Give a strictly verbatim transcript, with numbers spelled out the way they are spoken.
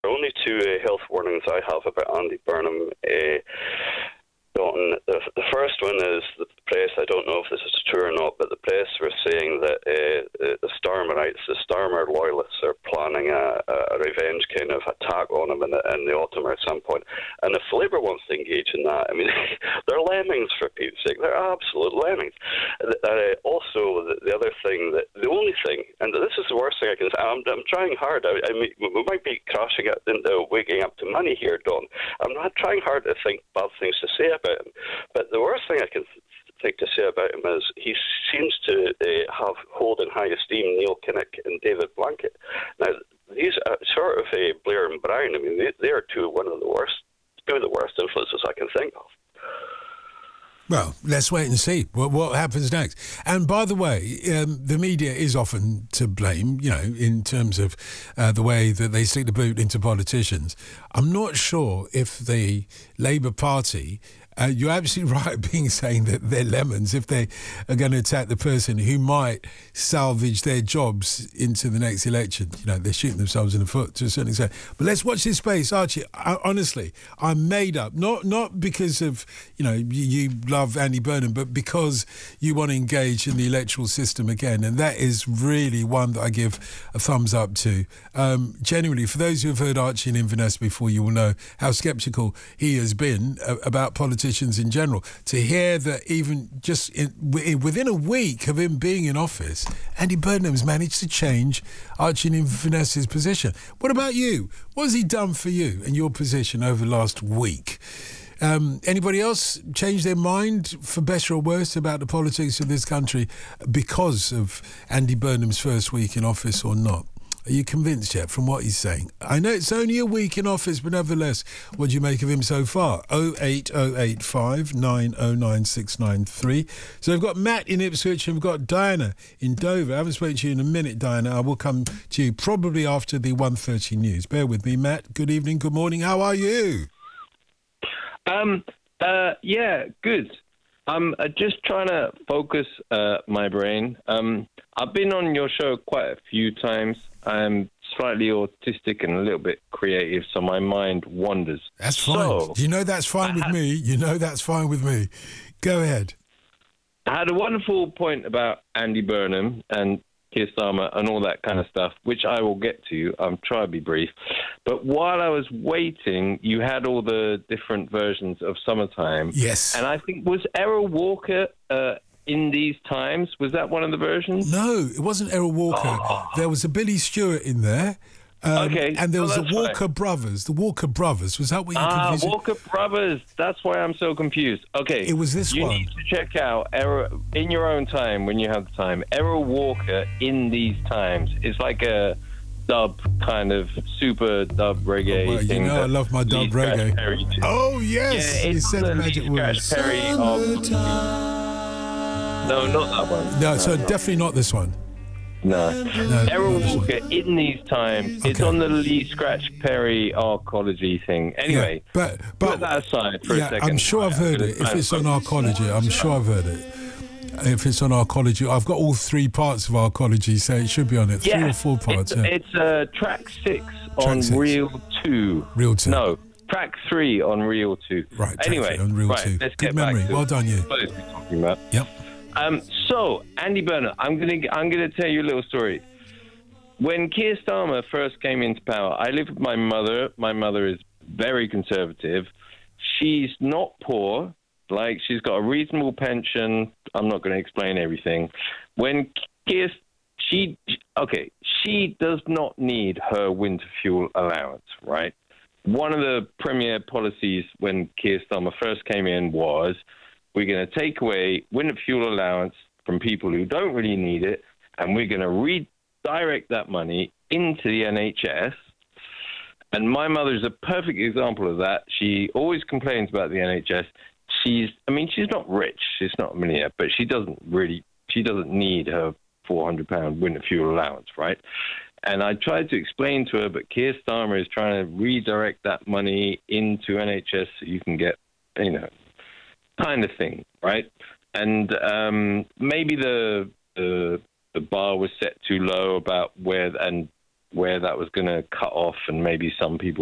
There are only two uh, health warnings I have about Andy Burnham. Uh, Dalton. The, the first one is the press, I don't know if this is true or not, but the press were saying that uh, the Starmerites, the Starmer loyalists, are planning a, a revenge kind of attack on him in the, in the autumn or at some point. And if Labour wants to engage in that, I mean, they're lemmings for Pete's sake. They're absolute lemmings. Uh, also, the, the other thing, that the only thing, and this is the worst thing I can say, I'm, I'm trying hard. I, I mean, we might be crashing it into waking up to money here, Don. I'm not trying hard to think bad things to say about him. But the worst thing I can think to say about him is he seems to uh, have hold in high esteem Neil Kinnock and David Blanket. Now, these are sort of uh, Blair and Brown. I mean, they, they are two one of the worst, two of the worst influences I can think of. Well, let's wait and see what, what happens next. And by the way, um, the media is often to blame, you know, in terms of uh, the way that they stick the boot into politicians. I'm not sure if the Labour Party, uh, you're absolutely right being saying that they're lemons if they are going to attack the person who might salvage their jobs into the next election. You know, they're shooting themselves in the foot to a certain extent. But let's watch this space, Archie. I, honestly, I'm made up, not not because of, you know, you, you love Andy Burnham, but because you want to engage in the electoral system again. And that is really one that I give a thumbs up to. Um, genuinely, for those who have heard Archie in Inverness before, you will know how sceptical he has been about politicians in general. To hear that even just in, within a week of him being in office, Andy Burnham's managed to change Archie in Inverness's position. What about you? What has he done for you and your position over the last week? Um, anybody else change their mind for better or worse about the politics of this country because of Andy Burnham's first week in office or not? Are you convinced yet from what he's saying? I know it's only a week in office, but nevertheless, what do you make of him so far? oh eight oh eight five nine oh nine six nine three. So we've got Matt in Ipswich and we've got Diana in Dover. I haven't spoken to you in a minute, Diana. I will come to you probably after the one thirty news. Bear with me, Matt. Good evening, good morning. How are you? Um. Uh. Yeah. Good. I'm uh, just trying to focus uh, my brain. Um. I've been on your show quite a few times. I'm slightly autistic and a little bit creative, so my mind wanders. That's fine. So, you know that's fine with me. You know that's fine with me. Go ahead. I had a wonderful point about Andy Burnham and Keir Starmer and all that kind of stuff, which I will get to. I'm trying to be brief. But while I was waiting, you had all the different versions of Summertime. Yes. And I think, was Errol Walker uh, in these times? Was that one of the versions? No, it wasn't Errol Walker. Oh. There was a Billy Stewart in there. Um, okay. And there was well, the Walker fine. Brothers. The Walker Brothers. Was that what you Ah, confused? Walker Brothers. That's why I'm so confused. Okay. It was this you one. You need to check out Errol, in your own time, when you have the time, Errol Walker in these times. It's like a dub kind of super dub reggae oh, well, thing. You know I love my dub reggae. Oh, yes. Yeah, he said the magic words. Perry of... No, not that one. No, no so no. definitely not this one. No. no Errol Walker in these times. Okay. It's on the Lee Scratch Perry arcology thing. Anyway, yeah, but, but, put that aside for yeah, a second. I'm sure I've heard it. If it's on arcology, I'm sure I've heard it. If it's on arcology, I've got all three parts of arcology, so it should be on it. Three yeah, or four parts. It's, yeah. it's uh, track six track on six. Reel two. Reel two. No, track three on Reel two. Right. Anyway, on Reel right, two. Let's Good get memory. Back to well done, you. What we're talking about. Yep. Um, so, Andy Burnham, I'm gonna I'm gonna tell you a little story. When Keir Starmer first came into power, I live with my mother. My mother is very conservative. She's not poor. Like, she's got a reasonable pension. I'm not going to explain everything. When Keir, she okay, she does not need her winter fuel allowance, right? One of the premier policies when Keir Starmer first came in was, we're going to take away winter fuel allowance from people who don't really need it, and we're going to redirect that money into the N H S. And my mother is a perfect example of that. She always complains about the N H S. She's, I mean, she's not rich. She's not a millionaire, but she doesn't really, she doesn't need her four hundred pounds winter fuel allowance, right? And I tried to explain to her, but Keir Starmer is trying to redirect that money into N H S so you can get, you know, kind of thing, right? And um, maybe the, the the bar was set too low about where, and where that was going to cut off, and maybe some people